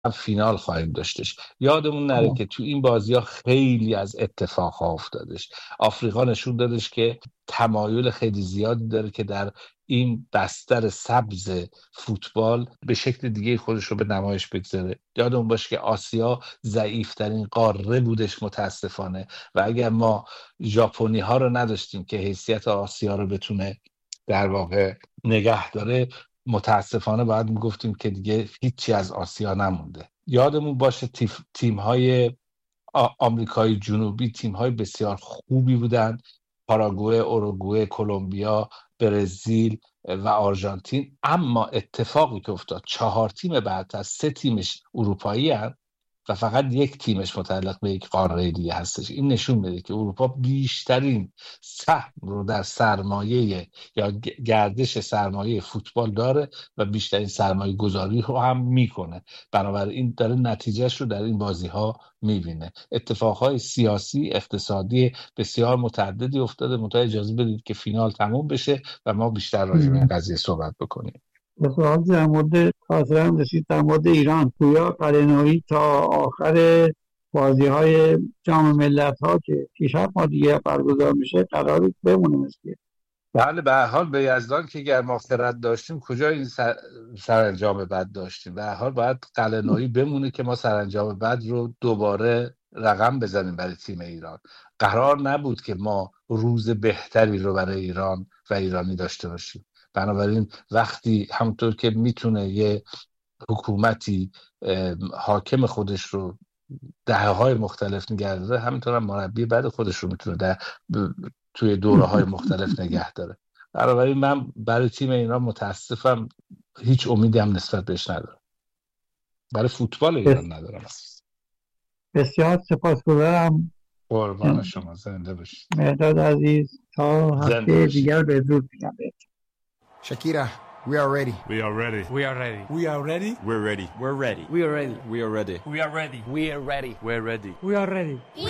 فینال خواهیم داشتش. یادمون نره که تو این بازی‌ها خیلی از اتفاقها افتادش. آفریقا نشون دادش که تمایل خیلی زیادی داره که در این بستر سبز فوتبال به شکل دیگه خودش رو به نمایش بگذاره. یادمون باشه که آسیا ضعیف‌ترین قاره بودش متاسفانه، و اگر ما ژاپنی ها رو نداشتیم که حیثیت آسیا رو بتونه در واقع نگه داره، متاسفانه باید میگفتیم که دیگه هیچی از آسیا نمونده. یادمون باشه تیم‌های آمریکای جنوبی تیم‌های بسیار خوبی بودند، پاراگوئه، اوروگوئه، کلمبیا، برزیل و آرژانتین، اما اتفاقی که افتاد 4 تیم برتر 3 تیمش اروپایی هستند و فقط 1 تیمش متعلق به یک قاره دیگه هستش. این نشون میده که اروپا بیشترین سهم رو در سرمایه یا گردش سرمایه فوتبال داره و بیشترین سرمایه گذاری رو هم میکنه، بنابراین داره نتیجهش رو در این بازی ها میبینه. اتفاقهای سیاسی اقتصادی بسیار متعددی افتاده. منتها اجازه بدید که فینال تموم بشه و ما بیشتر راجع به این قضیه صحبت بکنیم. سوال در مورد خاطره هم رسید در مورد ایران. گویا قلعه‌نویی تا آخر بازی‌های جام ملت‌ها که 6-7 ماه دیگه برگزار میشه قرار بمونه مثل. بله، به هر حال به یزدان که گر ما خرد داشتیم کجا این سرانجام بد داشتیم. به هر حال باید قلعه‌نویی بمونه که ما سرانجام بد رو دوباره رقم بزنیم برای تیم ایران. قرار نبود که ما روز بهتری رو برای ایران و ایرانی داشته باشیم. بنابراین وقتی همونطور که میتونه یه حکومتی حاکم خودش رو دهه‌های مختلف نگه داره، همینطور هم مربی بعد خودش رو میتونه توی دوره‌های مختلف نگه داره. بنابراین من برای تیم ایران متاسفم، هیچ امیدی هم نسبت بهش ندارم. برای فوتبال ایران ندارم. بسیار سپاسگزارم. قربان شما، زنده باشید. مهداد عزیز، تا هفته دیگر بدرود میگم. Shakira, we are ready. We are ready. We are ready. We are ready. We're ready. We're ready. We are ready. We are ready. We are ready. We are ready. We're ready. We're ready. We are ready.